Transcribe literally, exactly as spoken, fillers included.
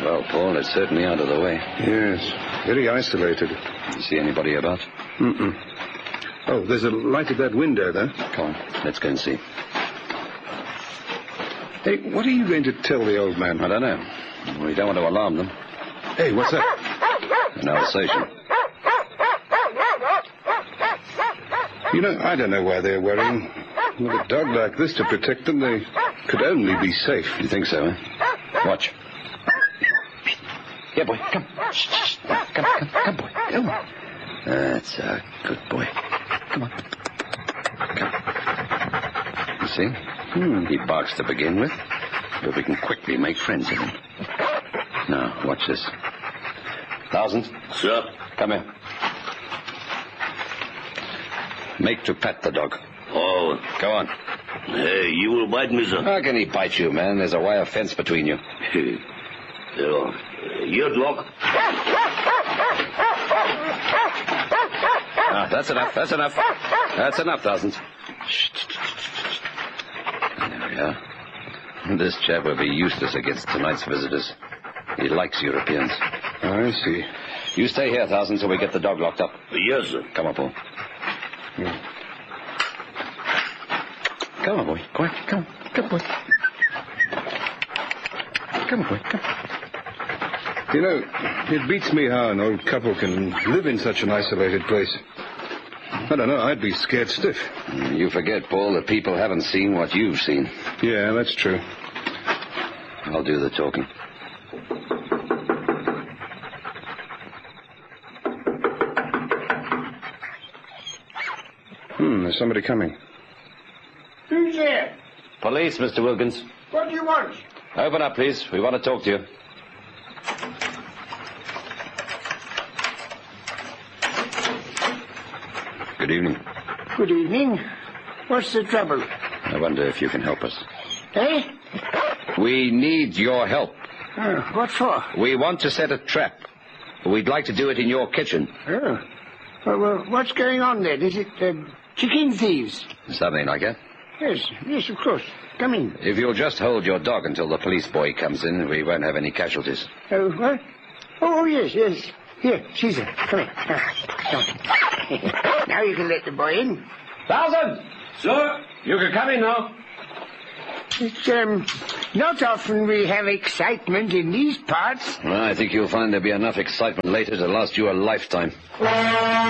Well, Paul, it's certainly out of the way. Yes, very isolated. You see anybody about? Mm-mm. Oh, there's a light at that window, though. Come on, let's go and see. Hey, what are you going to tell the old man? I don't know. We don't want to alarm them. Hey, what's that? An Alsatian. You know, I don't know why they're worrying. With a dog like this to protect them, they could only be safe. You think so, eh? Watch. Here, boy, come. Shh, shh. Come, come, come, boy. Come on. That's a good boy. Come on. Come. You see? Hmm. He barks to begin with, but we can quickly make friends with him. Now, watch this. Thousand? Sir? Come here. Make to pet the dog. Oh. Go on. Hey, you will bite me, sir? How can he bite you, man? There's a wire fence between you. uh, your dog? Ah, that's enough. That's enough. That's enough, Thousands. There we are. This chap will be useless against tonight's visitors. He likes Europeans. I see. You stay here, Thousand, till we get the dog locked up. Yes, sir. Come on, Paul. Hmm. Come on, boy. Quick. Come on. Come on, boy. Come on, boy. Come on. You know, it beats me how an old couple can live in such an isolated place. I don't know, I'd be scared stiff. You forget, Paul, that people haven't seen what you've seen. Yeah, that's true. I'll do the talking. Hmm, there's somebody coming. Who's there? Police, Mister Wilkins. What do you want? Open up, please. We want to talk to you. Good evening. Good evening. What's the trouble? I wonder if you can help us. Eh? We need your help. Uh, what for? We want to set a trap. We'd like to do it in your kitchen. Oh. Well, well, what's going on then? Is it uh, chicken thieves? Something like that. Yes, yes, of course. Come in. If you'll just hold your dog until the police boy comes in, we won't have any casualties. Oh, what? Oh, yes, yes. Here, Caesar, come here. Ah, now you can let the boy in. Thousand! Sir? You can come in now. It's, um, not often we have excitement in these parts. Well, I think you'll find there'll be enough excitement later to last you a lifetime.